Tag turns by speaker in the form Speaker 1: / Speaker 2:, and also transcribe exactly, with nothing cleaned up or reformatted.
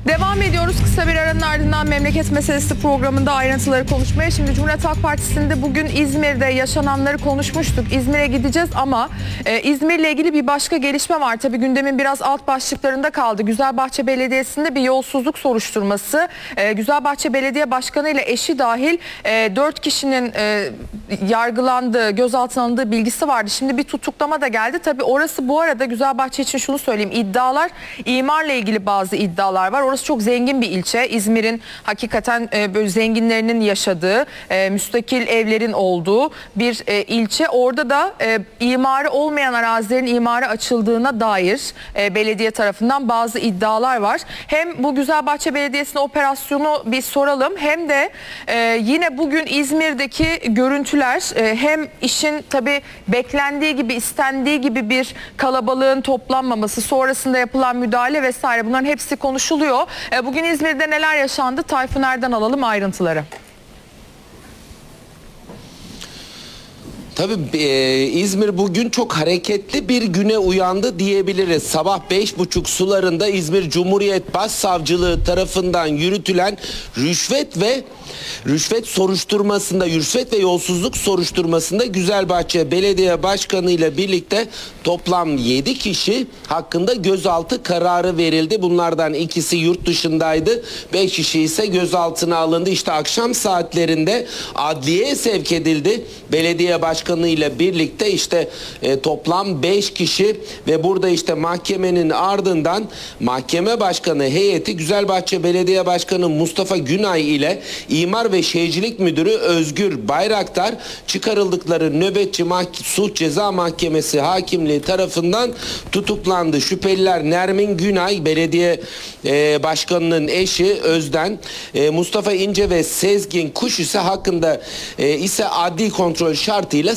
Speaker 1: Devam ediyoruz kısa bir aranın ardından Memleket Meselesi programında ayrıntıları konuşmaya. Şimdi Cumhuriyet Halk Partisi'nde bugün İzmir'de yaşananları konuşmuştuk. İzmir'e gideceğiz ama e, İzmir'le ilgili bir başka gelişme var. Tabii gündemin biraz alt başlıklarında kaldı. Güzelbahçe Belediyesi'nde bir yolsuzluk soruşturması. E, Güzelbahçe Belediye Başkanı ile eşi dahil e, dört kişinin e, yargılandığı, gözaltına alındığı bilgisi vardı. Şimdi bir tutuklama da geldi. Tabii orası bu arada Güzelbahçe için şunu söyleyeyim. İddialar, imarla ilgili bazı iddialar var. Orası çok zengin bir ilçe. İzmir'in hakikaten e, böyle zenginlerinin yaşadığı, e, müstakil evlerin olduğu bir e, ilçe. Orada da e, imarı olmayan arazilerin imara açıldığına dair e, belediye tarafından bazı iddialar var. Hem bu Güzelbahçe Belediyesi'ne operasyonu bir soralım, hem de e, yine bugün İzmir'deki görüntüler e, hem işin tabii beklendiği gibi, istendiği gibi bir kalabalığın toplanmaması, sonrasında yapılan müdahale vesaire, bunların hepsi konuşuluyor. Bugün İzmir'de neler yaşandı? Tayfun Er'den alalım ayrıntıları.
Speaker 2: Tabii e, İzmir bugün çok hareketli bir güne uyandı diyebiliriz. Sabah beş buçuk sularında İzmir Cumhuriyet Başsavcılığı tarafından yürütülen rüşvet ve rüşvet soruşturmasında, rüşvet ve yolsuzluk soruşturmasında Güzelbahçe Belediye Başkanı ile birlikte toplam yedi kişi hakkında gözaltı kararı verildi. Bunlardan ikisi yurt dışındaydı. beş kişi ise gözaltına alındı. İşte akşam saatlerinde adliyeye sevk edildi. Belediye Başkanı ile birlikte işte e, toplam beş kişi ve burada işte mahkemenin ardından mahkeme başkanı heyeti Güzelbahçe Belediye Başkanı Mustafa Günay ile İmar ve Şehircilik Müdürü Özgür Bayraktar çıkarıldıkları nöbetçi Suç Ceza Mahkemesi hakimliği tarafından tutuklandı. Şüpheliler Nermin Günay, belediye e, başkanının eşi Özden, e, Mustafa İnce ve Sezgin Kuş ise hakkında e, ise adli kontrol şartıyla